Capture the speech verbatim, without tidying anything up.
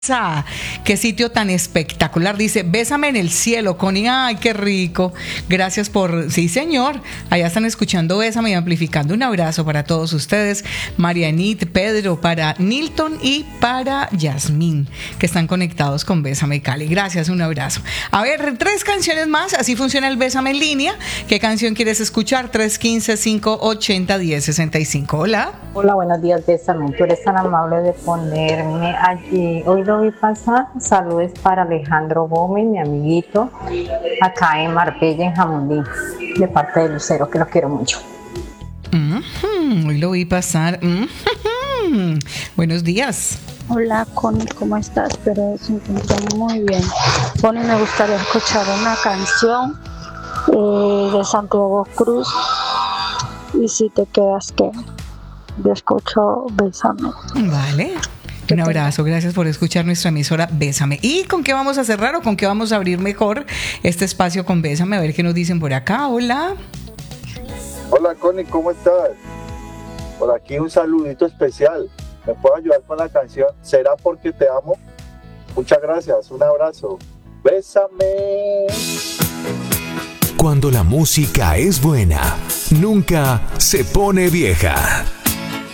Ah, qué sitio tan espectacular. Dice, bésame en el cielo, Connie. Ay, qué rico. Gracias por... Sí, señor. Allá están escuchando Bésame y amplificando. Un abrazo para todos ustedes. Marianit, Pedro, para Nilton y para Yasmín, que están conectados con Bésame Cali. Gracias, un abrazo. A ver, tres canciones más. Así funciona el Bésame en línea. ¿Qué canción quieres escuchar? tres uno cinco, cinco ocho cero, uno cero seis cinco. Hola. Hola, buenos días, Bésame. Tú eres tan amable de ponerme allí. Hoy lo vi pasar. Saludos para Alejandro Gómez, mi amiguito, acá en Marbella, en Jamundí, de parte de Lucero, que lo quiero mucho. Mm-hmm. Hoy lo vi pasar. Mm-hmm. Buenos días. Hola, Connie, ¿cómo estás? Espero que se encuentren muy bien. Connie, me gustaría escuchar una canción eh, de Santiago Cruz. Y si te quedas, que yo escucho Bésame. Vale. Un abrazo, gracias por escuchar nuestra emisora Bésame. ¿Y con qué vamos a cerrar o con qué vamos a abrir mejor este espacio con Bésame? A ver qué nos dicen por acá. Hola. Hola, Connie, ¿cómo estás? Por aquí un saludito especial. ¿Me puedo ayudar con la canción Será porque te amo? Muchas gracias, un abrazo. Bésame. Cuando la música es buena, nunca se pone vieja.